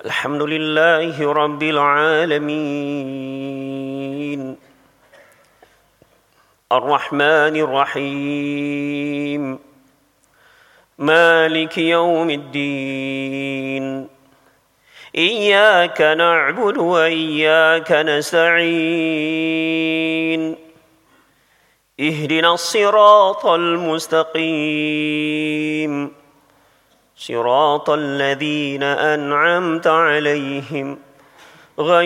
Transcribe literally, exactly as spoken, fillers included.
الحمد لله رب العالمين الرحمن الرحيم مالك يوم الدين إياك نعبد وإياك نستعين اهدنا الصراط المستقيم صراط الذين أنعمت عليهم غير